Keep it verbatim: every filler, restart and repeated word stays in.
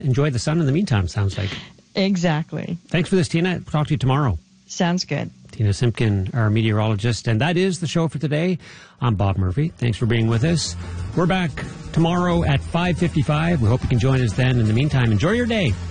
enjoy the sun in the meantime, sounds like. Exactly. Thanks for this, Tina. We'll talk to you tomorrow. Sounds good. Tina Simpkin, our meteorologist. And that is the show for today. I'm Bob Murphy. Thanks for being with us. We're back tomorrow at five fifty-five. We hope you can join us then. In the meantime, enjoy your day.